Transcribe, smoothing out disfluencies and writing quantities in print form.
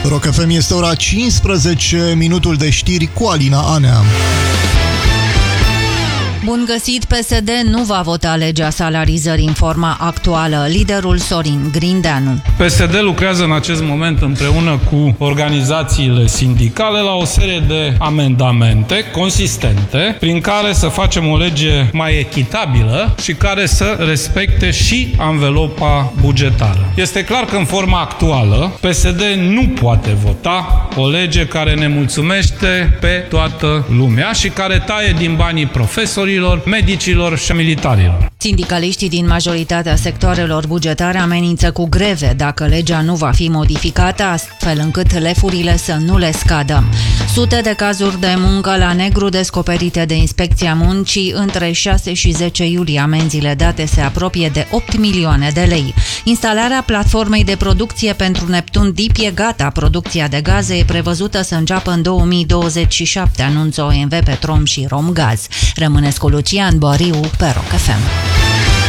Rock FM, este ora 15, minutul de știri cu Alina Anea. Bun găsit, PSD nu va vota legea salarizării în forma actuală. Liderul Sorin Grindeanu. PSD lucrează în acest moment împreună cu organizațiile sindicale la o serie de amendamente consistente prin care să facem o lege mai echitabilă și care să respecte și anvelopa bugetară. Este clar că în forma actuală PSD nu poate vota o lege care ne mulțumește pe toată lumea și care taie din banii profesorilor, medicilor și militarilor. Sindicaliștii din majoritatea sectoarelor bugetare amenință cu greve dacă legea nu va fi modificată, astfel încât lefurile să nu le scadă. Sute de cazuri de muncă la negru descoperite de Inspecția Muncii. Între 6 și 10 iulie amenziile date se apropie de 8 milioane de lei. Instalarea platformei de producție pentru Neptun Deep e gata. Producția de gaze e prevăzută să înceapă în 2027, anunță OMV Petrom și Romgaz. Rămâneți cu Lucian Boriu pe Rock FM.